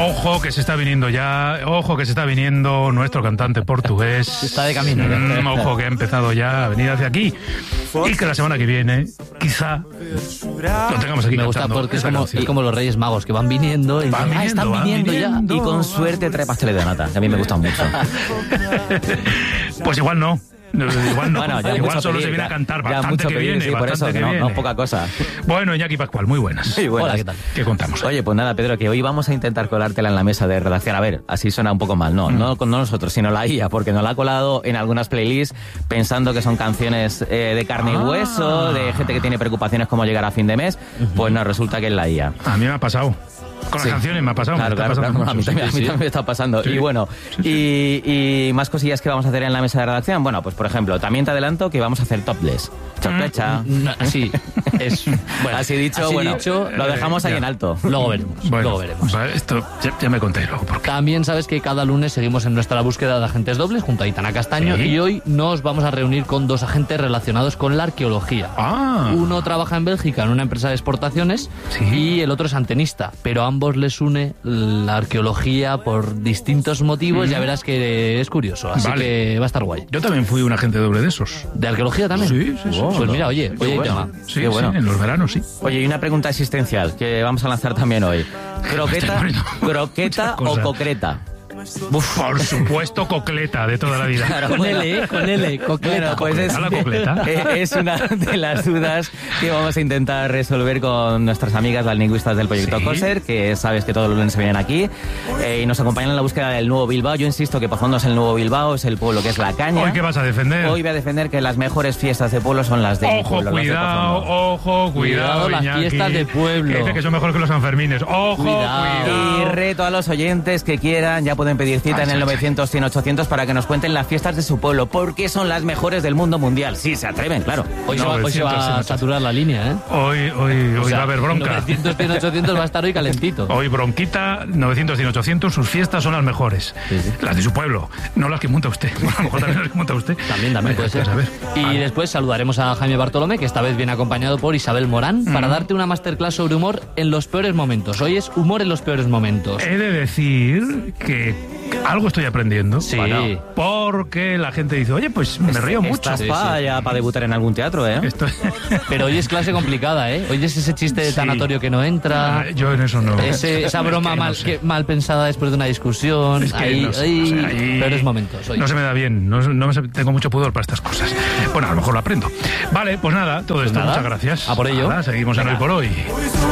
Ojo que se está viniendo nuestro cantante portugués. Está de camino. Ojo que ha empezado ya a venir hacia aquí. Y que la semana que viene, quizá, lo tengamos aquí. Me gusta porque es como los Reyes Magos, que van viniendo y están viniendo ya. Y con suerte trae pasteles de nata, que a mí me gustan mucho. Pues igual no. Igual no. Bueno, igual solo se viene a cantar bastante que viene. Sí, por eso, no poca cosa. Bueno, Iñaki Pascual, muy buenas. Sí, buenas. Hola, ¿qué tal? ¿Qué contamos? Oye, pues nada, Pedro, que hoy vamos a intentar colártela en la mesa de redacción. A ver, así suena un poco mal, no nosotros, sino la IA, porque nos la ha colado en algunas playlists pensando que son canciones de carne y hueso, de gente que tiene preocupaciones como llegar a fin de mes. Pues no, resulta que es la IA. A mí me ha pasado. Con las canciones me ha pasado. Claro, a mí también me está pasando. Sí. Y bueno, y más cosillas que vamos a hacer en la mesa de redacción. Bueno, pues por ejemplo, también te adelanto que vamos a hacer topless. Sospecha. Sí, es bueno, así dicho, lo dejamos ahí en alto. Luego veremos. Vale, esto ya me conté luego. También sabes que cada lunes seguimos en nuestra búsqueda de agentes dobles junto a Aitana Castaño, ¿sí? Y hoy nos vamos a reunir con dos agentes relacionados con la arqueología. Uno trabaja en Bélgica en una empresa de exportaciones, ¿sí? Y el otro es antenista, pero a ambos les une la arqueología por distintos motivos. Ya verás que es curioso, así que va a estar guay. Yo también fui un agente doble de esos. ¿De arqueología también? Sí. Pues mira, oye, bueno. Sí, en los veranos, sí. Oye, y una pregunta existencial que vamos a lanzar también hoy. ¿Croqueta o concreta? Por supuesto, cocleta de toda la vida. Claro, con L, cocleta. Bueno, pues es una de las dudas que vamos a intentar resolver con nuestras amigas las lingüistas del proyecto COSER, que sabes que todos los lunes se vienen aquí y nos acompañan en la búsqueda del nuevo Bilbao. Yo insisto que por fondo es el nuevo Bilbao, es el pueblo que es La Caña. ¿Hoy qué vas a defender? Hoy voy a defender que las mejores fiestas de pueblo son las de mi pueblo. Ojo, cuidado, las fiestas de pueblo. Que dice que son mejores que los Sanfermines. Cuidado. Y reto a los oyentes que quieran, ya pueden pedir cita en el 900-100-800 para que nos cuenten las fiestas de su pueblo, porque son las mejores del mundo mundial. Sí, se atreven, claro. Hoy se va a saturar la línea, ¿eh? Hoy va a haber bronca. 900-100-800 va a estar hoy calentito. Hoy bronquita, 900-100-800, sus fiestas son las mejores. Sí. Las de su pueblo, no las que monta usted. Bueno, a lo mejor también las que monta usted. También puede ser. Y después saludaremos a Jaime Bartolomé, que esta vez viene acompañado por Isabel Morán, para darte una masterclass sobre humor en los peores momentos. Hoy es humor en los peores momentos. He de decir que algo estoy aprendiendo. Sí. Porque la gente dice, oye, pues me río mucho. Estás para debutar en algún teatro, ¿eh? Pero hoy es clase complicada, ¿eh? Hoy es ese chiste de tanatorio que no entra. Yo en eso no. Esa broma mal pensada después de una discusión. Es que peores momentos. Hoy. No se me da bien. Tengo mucho pudor para estas cosas. Bueno, a lo mejor lo aprendo. Vale, pues nada, todo esto. Muchas gracias. A por ello. Seguimos en Hoy por Hoy.